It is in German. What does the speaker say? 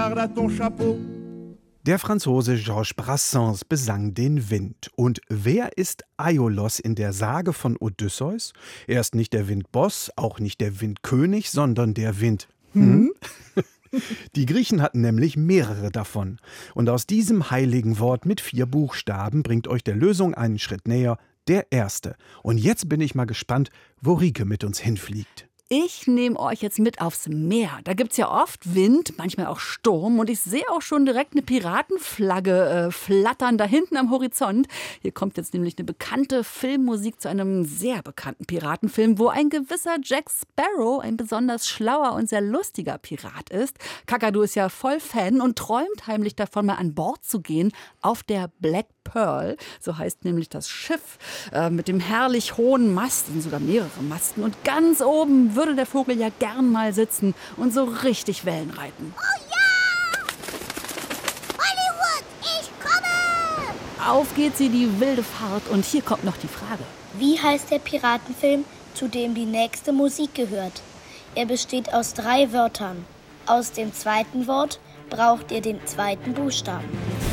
regarde à ton chapeau. Der Franzose Georges Brassens besang den Wind. Und wer ist Aiolos in der Sage von Odysseus? Er ist nicht der Windboss, auch nicht der Windkönig, sondern der Wind. Die Griechen hatten nämlich mehrere davon. Und aus diesem heiligen Wort mit 4 Buchstaben bringt euch der Lösung einen Schritt näher, der erste. Und jetzt bin ich mal gespannt, wo Rike mit uns hinfliegt. Ich nehme euch jetzt mit aufs Meer. Da gibt's ja oft Wind, manchmal auch Sturm. Und ich sehe auch schon direkt eine Piratenflagge flattern da hinten am Horizont. Hier kommt jetzt nämlich eine bekannte Filmmusik zu einem sehr bekannten Piratenfilm, wo ein gewisser Jack Sparrow ein besonders schlauer und sehr lustiger Pirat ist. Kakadu ist ja voll Fan und träumt heimlich davon, mal an Bord zu gehen auf der Black Pearl. So heißt nämlich das Schiff mit dem herrlich hohen Mast, sind sogar mehrere Masten. Und ganz oben würde der Vogel ja gern mal sitzen und so richtig Wellen reiten. Oh ja! Hollywood, ich komme! Auf geht sie, die wilde Fahrt. Und hier kommt noch die Frage. Wie heißt der Piratenfilm, zu dem die nächste Musik gehört? Er besteht aus 3 Wörtern. Aus dem zweiten Wort braucht ihr den zweiten Buchstaben.